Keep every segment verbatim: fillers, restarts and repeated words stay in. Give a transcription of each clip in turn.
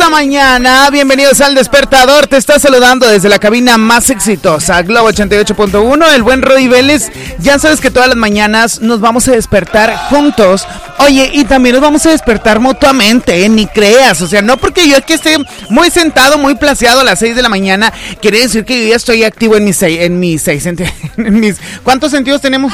esta mañana. Bienvenidos al Despertador. Te está saludando desde la cabina más exitosa, Globo ochenta y ocho punto uno, el buen Rodi Vélez. Ya sabes que todas las mañanas nos vamos a despertar juntos. Oye, y también nos vamos a despertar mutuamente, ¿eh? Ni creas. O sea, no porque yo aquí esté muy sentado, muy placeado a las seis de la mañana, quiere decir que yo ya estoy activo en mis seis, en mis seis, en mis... ¿Cuántos sentidos tenemos?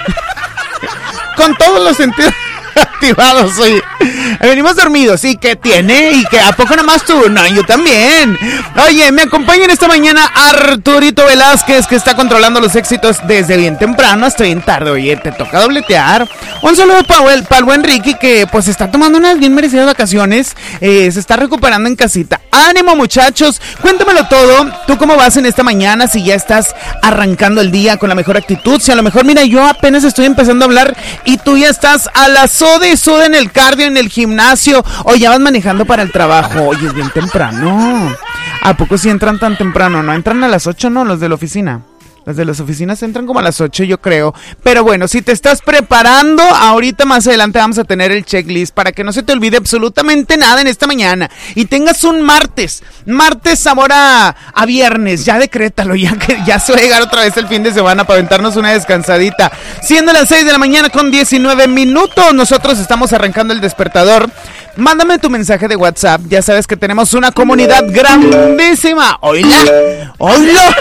Con todos los sentidos activados, oye. Venimos dormidos, ¿y qué tiene? ¿Y que a poco nomás tú? No, yo también. Oye, me acompaña en esta mañana Arturito Velázquez, que está controlando los éxitos desde bien temprano hasta bien tarde. Oye, te toca dobletear. Un saludo para el, para el buen Ricky, que pues está tomando unas bien merecidas vacaciones. eh, Se está recuperando en casita. ¡Ánimo, muchachos! Cuéntamelo todo. ¿Tú cómo vas en esta mañana? Si ya estás arrancando el día con la mejor actitud. Si a lo mejor, mira, yo apenas estoy empezando a hablar y tú ya estás a la soda y soda en el cardio, en el gimnasio, o ya vas manejando para el trabajo. Oye, es bien temprano. ¿A poco si entran tan temprano? ¿No entran a las ocho, no? Los de la oficina. Las de las oficinas entran como a las ocho, yo creo. Pero bueno, si te estás preparando, ahorita más adelante vamos a tener el checklist para que no se te olvide absolutamente nada en esta mañana. Y tengas un martes, martes sabor a, a viernes. Ya decrétalo, ya que ya se va a llegar otra vez el fin de semana para aventarnos una descansadita. Siendo las seis de la mañana con diecinueve minutos, nosotros estamos arrancando el Despertador. Mándame tu mensaje de WhatsApp. Ya sabes que tenemos una comunidad grandísima. ¡Oíla! ¡Oílo!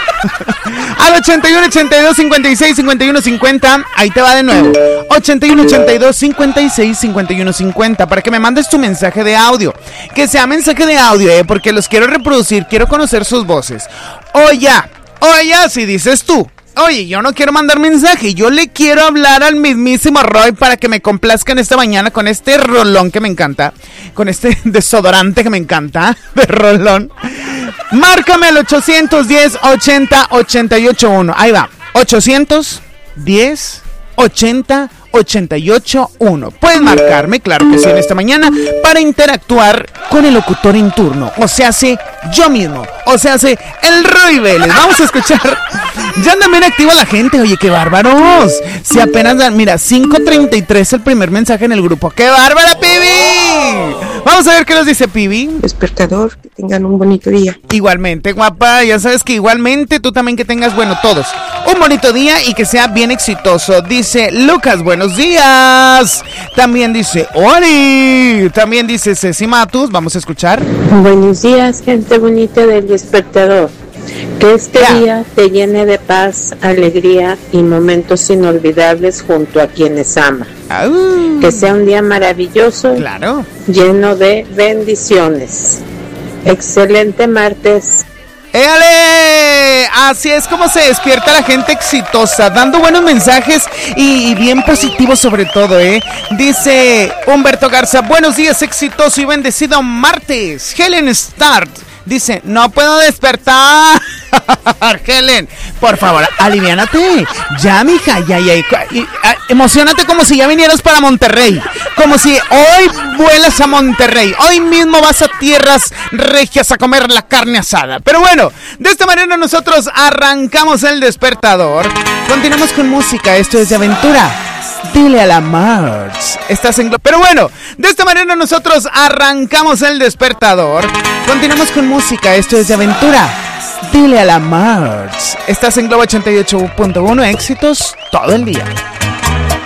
Al ochenta y uno, ochenta y dos, cincuenta y seis, cincuenta y uno, cincuenta. Ahí te va de nuevo. ochenta y uno, ochenta y dos, cincuenta y seis, cincuenta y uno, cincuenta. Para que me mandes tu mensaje de audio. Que sea mensaje de audio, eh, porque los quiero reproducir. Quiero conocer sus voces. Oye, oye, si dices tú. Oye, yo no quiero mandar mensaje, yo le quiero hablar al mismísimo Roy para que me complazcan esta mañana con este rolón que me encanta, con este desodorante que me encanta, de rolón. Márcame al ochocientos diez, ochenta, ochenta y ocho uno. Ahí va, ochocientos diez, ochenta, ochenta y ocho uno. Puedes marcarme, claro que sí, en esta mañana para interactuar con el locutor en turno. O sea, hace yo mismo. O sea, hace el Roy Vélez. Vamos a escuchar. Ya anda bien activa la gente. Oye, qué bárbaros. Si apenas dan, mira, cinco treinta y tres el primer mensaje en el grupo. ¡Qué bárbara, Pibi! Vamos a ver qué nos dice Pibi. Despertador, que tengan un bonito día. Igualmente, guapa. Ya sabes que igualmente tú también que tengas, bueno, todos, un bonito día y que sea bien exitoso. Dice Lucas, buenos días. También dice Ori. También dice Ceci Matus. Vamos a escuchar. Buenos días, gente bonita del Despertador. Que este yeah. día te llene de paz, alegría y momentos inolvidables junto a quienes ama. Uh, que sea un día maravilloso, claro, lleno de bendiciones. Excelente martes. ¡Éale! Así es como se despierta la gente exitosa, dando buenos mensajes y, y bien positivos sobre todo, ¿eh? Dice Humberto Garza, buenos días, exitoso y bendecido martes. Helen Start dice, no puedo despertar. Helen, por favor, aliviánate. Ya, mija, ya, ya. Y, y, a, emocionate como si ya vinieras para Monterrey. Como si hoy vuelas a Monterrey. Hoy mismo vas a tierras regias a comer la carne asada. Pero bueno, de esta manera nosotros arrancamos el Despertador. Continuamos con música. Esto es de aventura. Dile a la March. Estás en... Pero bueno, de esta manera nosotros arrancamos el Despertador. Continuamos con música. Esto es de aventura. Dile a la March. Estás en Globo ochenta y ocho punto uno. Éxitos todo el día.